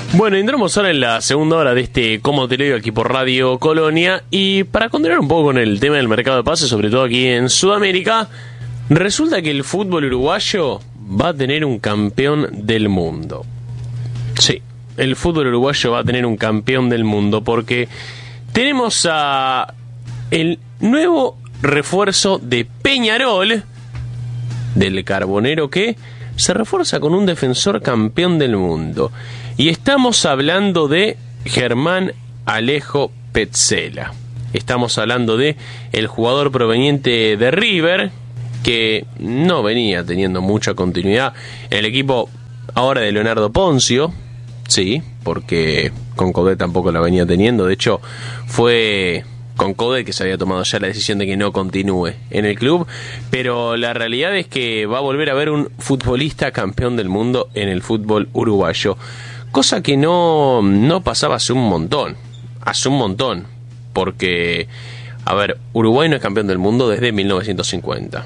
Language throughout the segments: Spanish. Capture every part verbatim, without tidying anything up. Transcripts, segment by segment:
Bueno, entramos ahora en la segunda hora de este Como Te Lo Digo aquí por Radio Colonia. Y para continuar un poco con el tema del mercado de pases, sobre todo aquí en Sudamérica, resulta que el fútbol uruguayo va a tener un campeón del mundo. Sí, el fútbol uruguayo va a tener un campeón del mundo porque tenemos a el nuevo refuerzo de Peñarol, del Carbonero, que se refuerza con un defensor campeón del mundo. Y estamos hablando de Germán Alejo Petzela. Estamos hablando de el jugador proveniente de River, que no venía teniendo mucha continuidad en el equipo ahora de Leonardo Poncio. Sí, porque con Coudet tampoco la venía teniendo. De hecho, fue con Coudet que se había tomado ya la decisión de que no continúe en el club. Pero la realidad es que va a volver a haber un futbolista campeón del mundo en el fútbol uruguayo. Cosa que no, no pasaba hace un montón. Hace un montón. Porque, a ver, Uruguay no es campeón del mundo desde mil novecientos cincuenta.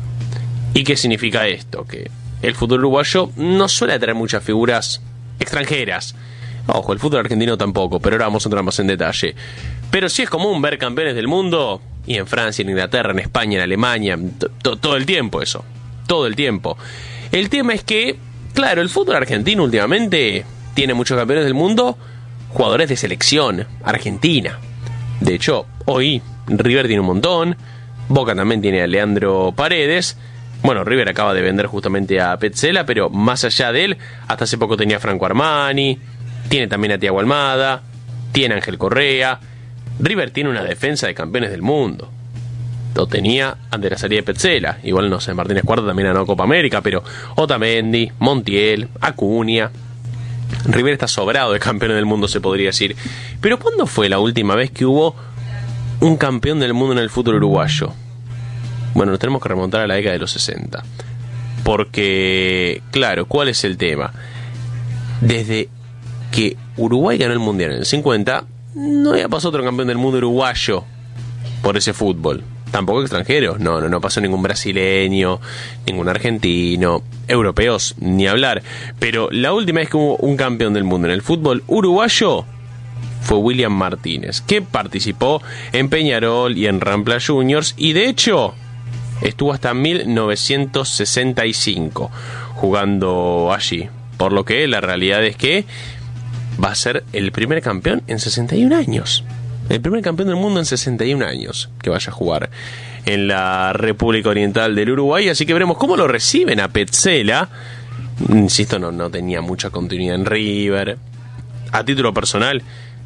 ¿Y qué significa esto? Que el fútbol uruguayo no suele traer muchas figuras extranjeras. Ojo, el fútbol argentino tampoco, pero ahora vamos a entrar más en detalle. Pero sí es común ver campeones del mundo, y en Francia, en Inglaterra, en España, en Alemania, to- todo el tiempo eso. Todo el tiempo. El tema es que, claro, el fútbol argentino últimamente tiene muchos campeones del mundo, jugadores de selección argentina. De hecho, hoy River tiene un montón, Boca también tiene a Leandro Paredes. Bueno, River acaba de vender justamente a Petzela, pero más allá de él, hasta hace poco tenía a Franco Armani, tiene también a Thiago Almada, tiene a Ángel Correa. River tiene una defensa de campeones del mundo. Lo tenía ante la salida de Petzela. Igual, no sé, Martínez Cuarta también ganó Copa América, pero Otamendi, Montiel, Acuña. River está sobrado de campeones del mundo, se podría decir. Pero ¿cuándo fue la última vez que hubo un campeón del mundo en el fútbol uruguayo? Bueno, nos tenemos que remontar a la década de los sesenta. Porque, claro, ¿cuál es el tema? Desde que Uruguay ganó el Mundial en el cincuenta, no había pasado otro campeón del mundo uruguayo por ese fútbol. Tampoco extranjeros, no, no, no pasó ningún brasileño, ningún argentino, europeos, ni hablar. Pero la última vez que hubo un campeón del mundo en el fútbol uruguayo fue William Martínez, que participó en Peñarol y en Rampla Juniors, y de hecho estuvo hasta mil novecientos sesenta y cinco jugando allí. Por lo que la realidad es que va a ser el primer campeón en sesenta y un años. El primer campeón del mundo en sesenta y un años que vaya a jugar en la República Oriental del Uruguay. Así que veremos cómo lo reciben a Petzela. Insisto, no, no tenía mucha continuidad en River. A título personal,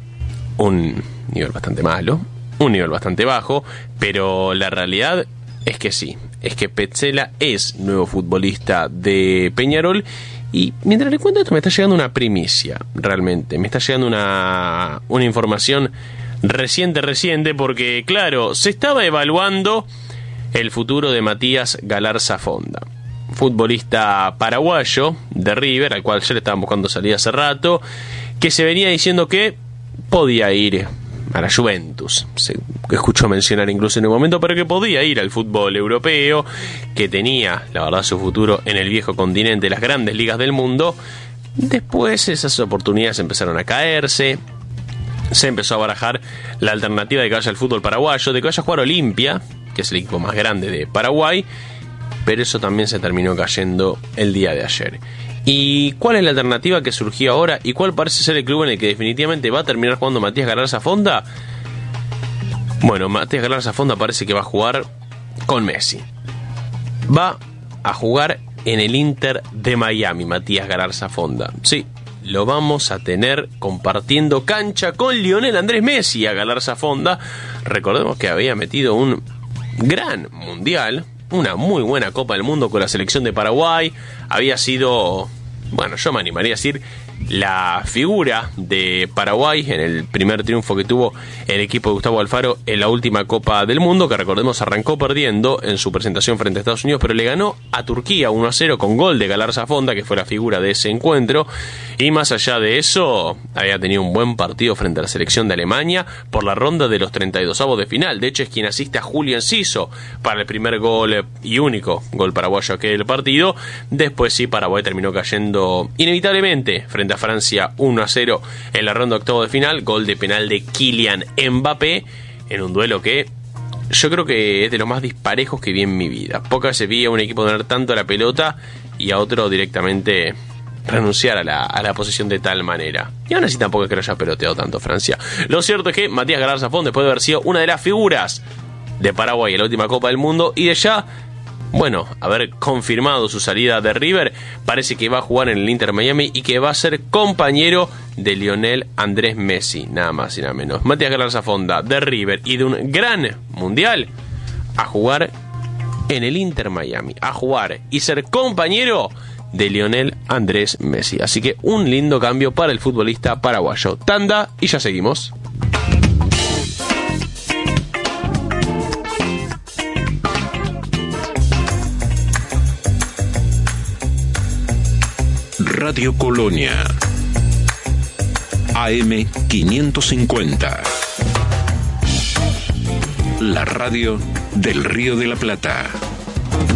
un nivel bastante malo, un nivel bastante bajo, pero la realidad es que sí, es que Petzela es nuevo futbolista de Peñarol. Y mientras le cuento esto, me está llegando una primicia, realmente. Me está llegando una, una información reciente, reciente, porque, claro, se estaba evaluando el futuro de Matías Galarza Fonda, futbolista paraguayo de River, al cual ya le estaban buscando salida hace rato, que se venía diciendo que podía ir a la Juventus. Se escuchó mencionar incluso en un momento, pero que podía ir al fútbol europeo, que tenía, la verdad, su futuro en el viejo continente, las grandes ligas del mundo. Después esas oportunidades empezaron a caerse. Se empezó a barajar la alternativa de que vaya al fútbol paraguayo, de que vaya a jugar Olimpia, que es el equipo más grande de Paraguay, pero eso también se terminó cayendo el día de ayer. ¿Y cuál es la alternativa que surgió ahora? ¿Y cuál parece ser el club en el que definitivamente va a terminar jugando Matías Galarza Fonda? Bueno, Matías Galarza Fonda parece que va a jugar con Messi. Va a jugar en el Inter de Miami, Matías Galarza Fonda. Sí, lo vamos a tener compartiendo cancha con Lionel Andrés Messi a Galarza Fonda. Recordemos que había metido un gran mundial, una muy buena Copa del Mundo con la selección de Paraguay. Había sido, bueno, yo me animaría a decir, la figura de Paraguay en el primer triunfo que tuvo el equipo de Gustavo Alfaro en la última Copa del Mundo, que recordemos arrancó perdiendo en su presentación frente a Estados Unidos, pero le ganó a Turquía uno a cero con gol de Galarza Fonda, que fue la figura de ese encuentro. Y más allá de eso, había tenido un buen partido frente a la selección de Alemania por la ronda de los treinta y dos avos de final. De hecho, es quien asiste a Julio Enciso para el primer gol y único gol paraguayo aquel partido. Después sí, Paraguay terminó cayendo ganando inevitablemente frente a Francia uno a cero en la ronda octavo de final, gol de penal de Kylian Mbappé, en un duelo que yo creo que es de los más disparejos que vi en mi vida. Pocas veces vi a un equipo tener tanto la pelota y a otro directamente renunciar a la, a la posesión de tal manera. Y aún así tampoco es que lo haya peloteado tanto Francia. Lo cierto es que Matías Galarza-Font, después de haber sido una de las figuras de Paraguay en la última Copa del Mundo y de ya, bueno, haber confirmado su salida de River, parece que va a jugar en el Inter Miami y que va a ser compañero de Lionel Andrés Messi, nada más y nada menos. Matías Galarza-Font de River y de un gran mundial a jugar en el Inter Miami, a jugar y ser compañero de Lionel Andrés Messi. Así que un lindo cambio para el futbolista paraguayo. Tanda y ya seguimos. Radio Colonia A M quinientos cincuenta, la radio del Río de la Plata.